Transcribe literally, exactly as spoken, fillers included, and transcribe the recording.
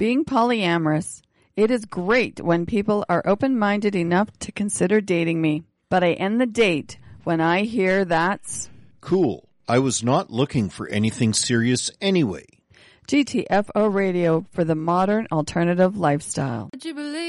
being polyamorous. It is great when people are open-minded enough to consider dating me. But I end the date when I hear that's... Cool. I was not looking for anything serious anyway. G T F O Radio for the modern alternative lifestyle. Would you believe